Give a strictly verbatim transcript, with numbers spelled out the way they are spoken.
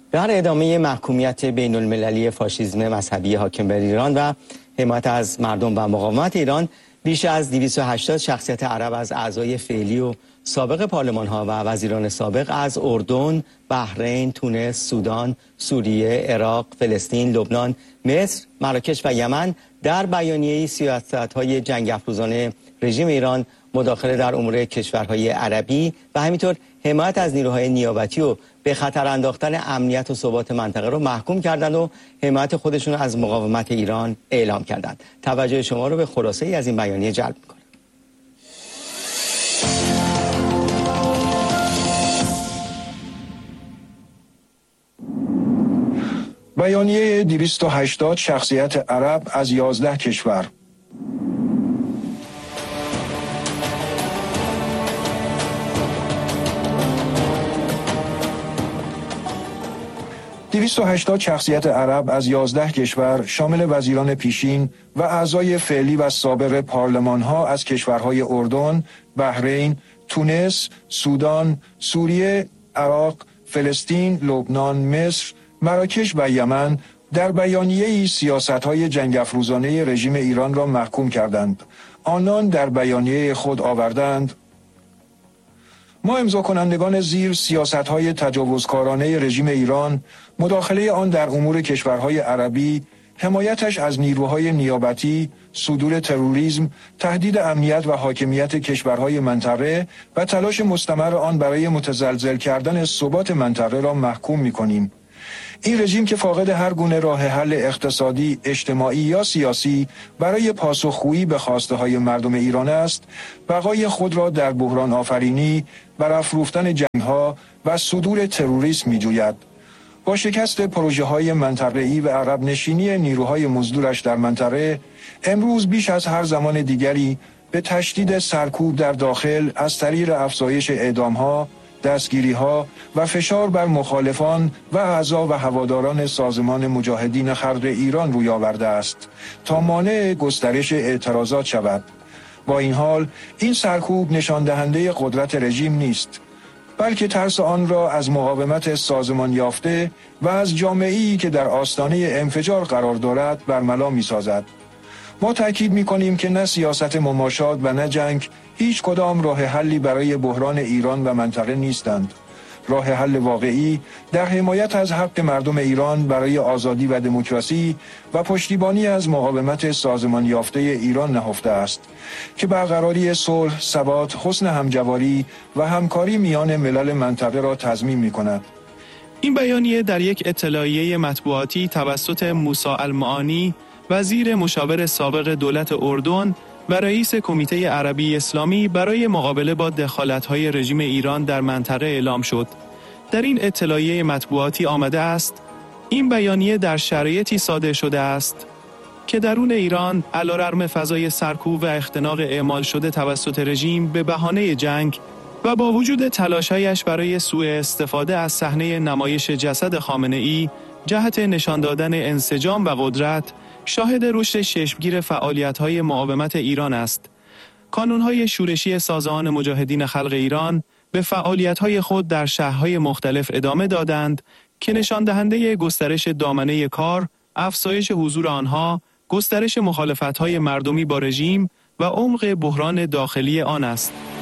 در ادامه محکومیت بین المللی فاشیسم مذهبی حاکم بر ایران و حمایت از مردم و مقاومت ایران، بیش از دویست و هشتاد شخصیت عرب از اعضای فعلی و سابق پارلمان ها و وزیران سابق از اردن، بحرین، تونس، سودان، سوریه، عراق، فلسطین، لبنان، مصر، مراکش و یمن در بیانیه سیاست‌های جنگ افروزانه رژیم ایران، مداخله در امور کشورهای عربی و همینطور حمایت از نیروهای نیابتی و به خطر انداختن امنیت و ثبات منطقه رو محکوم کردند و حمایت خودشون از مقاومت ایران اعلام کردند. توجه شما رو به خلاصه ای از این بیانیه جلب می‌کنم. بیانیه دویست و هشتاد شخصیت عرب از یازده کشور. دویست و هشتاد شخصیت عرب از یازده کشور شامل وزیران پیشین و اعضای فعلی و سابق پارلمان‌ها از کشورهای اردن، بحرین، تونس، سودان، سوریه، عراق، فلسطین، لبنان، مصر، مراکش و یمن در بیانیه‌ای سیاست‌های جنگ افروزانه رژیم ایران را محکوم کردند. آنان در بیانیه خود آوردند: ما امضا کنندگان زیر سیاست‌های تجاوزکارانه رژیم ایران، مداخله آن در امور کشورهای عربی، حمایتش از نیروهای نیابتی، صدور تروریسم، تهدید امنیت و حاکمیت کشورهای منطقه و تلاش مستمر آن برای متزلزل کردن ثبات منطقه را محکوم می‌کنیم. این رژیم که فاقد هر گونه راه حل اقتصادی، اجتماعی یا سیاسی برای پاسخگویی به خواسته‌های مردم ایران است، بقای خود را در بحران آفرینی، برافروختن جنگ‌ها و صدور تروریسم می‌جوید. با شکست پروژه‌های منطقه‌ای و عقب نشینی نیروهای مزدورش در منطقه، امروز بیش از هر زمان دیگری به تشدید سرکوب در داخل از طریق افزایش اعدام‌ها، دستگیری‌ها و فشار بر مخالفان و اعضا و هواداران سازمان مجاهدین خلق ایران روی آورده است تا مانع گسترش اعتراضات شود. با این حال این سرکوب نشان دهنده قدرت رژیم نیست، بلکه ترس آن را از مقاومت سازمان یافته و از جامعه‌ای که در آستانه انفجار قرار دارد برملا می‌سازد. ما تأکید می‌کنیم که نه سیاست مماشات و نه جنگ هیچ کدام راه حلی برای بحران ایران و منطقه نیستند. راه حل واقعی در حمایت از حق مردم ایران برای آزادی و دموکراسی و پشتیبانی از مقاومت سازمان یافته ایران نهفته است که برقراری صلح، ثبات، حسن همجواری و همکاری میان ملل منطقه را تضمین می‌کند. این بیانیه در یک اطلاعیه مطبوعاتی توسط موسی المعانی، وزیر مشاور سابق دولت اردن و رئیس کمیته عربی اسلامی برای مقابله با دخالت‌های رژیم ایران در منطقه اعلام شد. در این اطلاعیه مطبوعاتی آمده است: این بیانیه در شرایطی صادر شده است که درون ایران علیرغم فضای سرکوب و اختناق اعمال شده توسط رژیم به بهانه جنگ و با وجود تلاش‌هایش برای سوء استفاده از صحنه نمایش جسد خامنه‌ای جهت نشان دادن انسجام و قدرت، شاهد رشد چشمگیر فعالیت‌های مقاومت ایران است. کانون‌های شورشی سازمان مجاهدین خلق ایران به فعالیت‌های خود در شهرهای مختلف ادامه دادند که نشان دهنده گسترش دامنه کار، افزایش حضور آنها، گسترش مخالفت‌های مردمی با رژیم و عمق بحران داخلی آن است.